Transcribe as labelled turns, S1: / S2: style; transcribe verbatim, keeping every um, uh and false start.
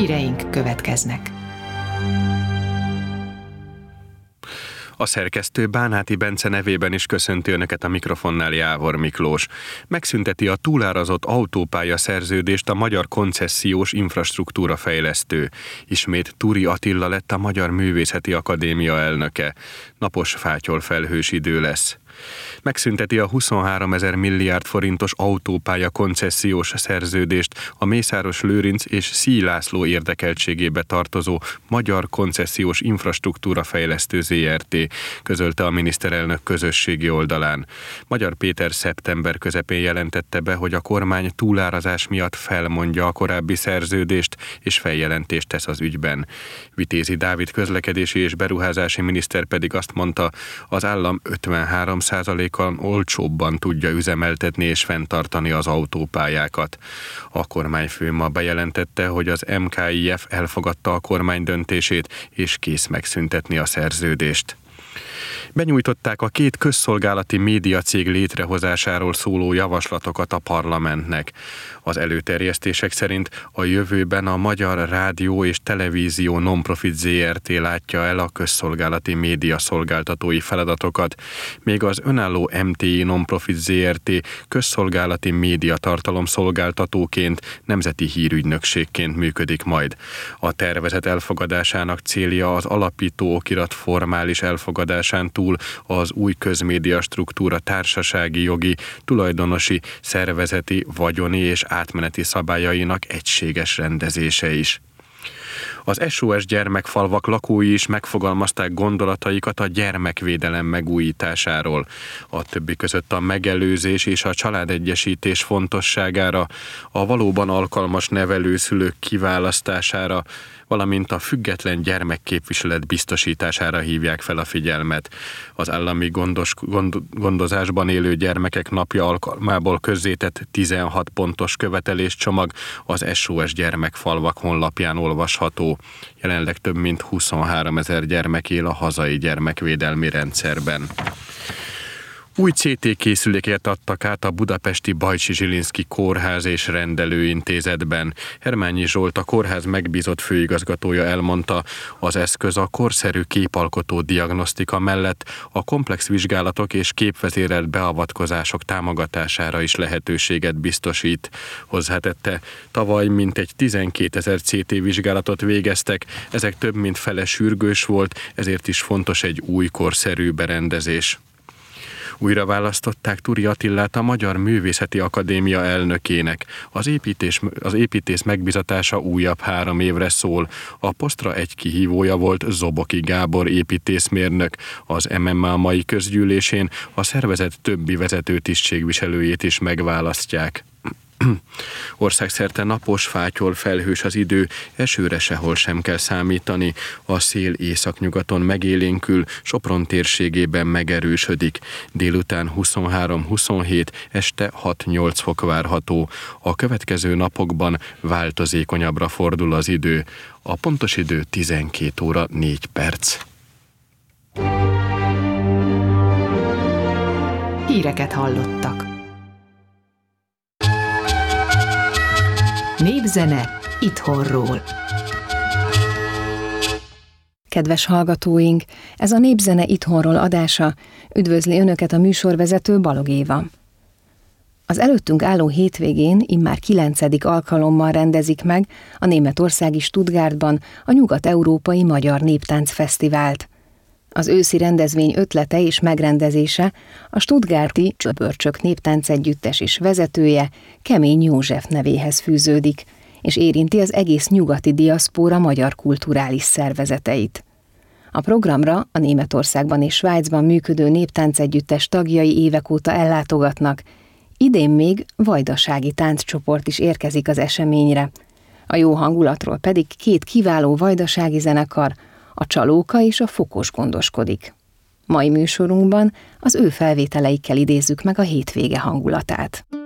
S1: Híreink következnek.
S2: A szerkesztő Bánháti Bence nevében is köszönti Önöket a mikrofonnál Jávor Miklós. Megszünteti a túlárazott autópálya szerződést a Magyar Koncessziós Infrastruktúra Fejlesztő. Ismét Turi Attila lett a Magyar Művészeti Akadémia elnöke. Napos fátyolfelhős idő lesz. Megszünteti a huszonháromezer milliárd forintos autópálya koncessziós szerződést a Mészáros Lőrinc és Szíj László érdekeltségébe tartozó Magyar Koncessziós Infrastruktúra Fejlesztő zé er té, közölte a miniszterelnök közösségi oldalán. Magyar Péter szeptember közepén jelentette be, hogy a kormány túlárazás miatt felmondja a korábbi szerződést és feljelentést tesz az ügyben. Vitézi Dávid közlekedési és beruházási miniszter pedig azt mondta, az állam ötvenhárom százalékkal olcsóbban tudja üzemeltetni és fenntartani az autópályákat. A kormányfő ma bejelentette, hogy az em ká i ef elfogadta a kormány döntését és kész megszüntetni a szerződést. Benyújtották a két közszolgálati médiacég létrehozásáról szóló javaslatokat a parlamentnek. Az előterjesztések szerint a jövőben a Magyar Rádió és Televízió Non-Profit zé er té látja el a közszolgálati média szolgáltatói feladatokat, még az önálló em té i Non-Profit zé er té közszolgálati média tartalom szolgáltatóként, nemzeti hírügynökségként működik majd. A tervezet elfogadásának célja az alapító okirat formális elfogadásán túl az új közmédia struktúra társasági jogi, tulajdonosi, szervezeti, vagyoni és átmeneti szabályainak egységes rendezése is. Az es o es gyermekfalvak lakói is megfogalmazták gondolataikat a gyermekvédelem megújításáról. A többi között a megelőzés és a családegyesítés fontosságára, a valóban alkalmas nevelőszülők kiválasztására, valamint a független gyermekképviselet biztosítására hívják fel a figyelmet. Az állami gondos, gond, gondozásban élő gyermekek napja alkalmából közzétett tizenhat pontos követeléscsomag az es o es gyermekfalvak honlapján olvasható. Jelenleg több mint huszonháromezer gyermek él a hazai gyermekvédelmi rendszerben. Új cé té készüléket adtak át a budapesti Bajcsi Zsilinszky Kórház és Rendelőintézetben. Hermányi Zsolt, a kórház megbízott főigazgatója elmondta, az eszköz a korszerű képalkotó diagnosztika mellett a komplex vizsgálatok és képvezérelt beavatkozások támogatására is lehetőséget biztosít. Hozzátette, tavaly mintegy tizenkétezer cé té vizsgálatot végeztek, ezek több mint fele sürgős volt, ezért is fontos egy új korszerű berendezés. Újra választották Turi Attilát a Magyar Művészeti Akadémia elnökének. Az, építés, az építész megbízatása újabb három évre szól. A posztra egy kihívója volt Zoboki Gábor építészmérnök. Az em em á mai közgyűlésén a szervezet többi vezető tisztségviselőjét is megválasztják. Országszerte napos, fátyol, felhős az idő, esőre sehol sem kell számítani. A szél északnyugaton megélénkül, Sopron térségében megerősödik. Délután huszonhárom-huszonhét, este hat-nyolc fok várható. A következő napokban változékonyabbra fordul az idő. A pontos idő tizenkét óra négy perc.
S1: Híreket hallottak. Népzene itthonról.
S3: Kedves hallgatóink, ez a Népzene itthonról adása. Üdvözli Önöket a műsorvezető Balog Éva. Az előttünk álló hétvégén immár kilencedik alkalommal rendezik meg a németországi Stuttgartban a Nyugat-Európai Magyar Néptánc Fesztivált. Az őszi rendezvény ötlete és megrendezése a stuttgarti Csöpörcsök Néptánc Együttes és vezetője, Kemény József nevéhez fűződik, és érinti az egész nyugati diaszpóra magyar kulturális szervezeteit. A programra a Németországban és Svájcban működő néptáncegyüttes tagjai évek óta ellátogatnak, idén még vajdasági tánccsoport is érkezik az eseményre. A jó hangulatról pedig két kiváló vajdasági zenekar, a Csalóka és a Fokos gondoskodik. Mai műsorunkban az ő felvételeikkel idézzük meg a hétvége hangulatát.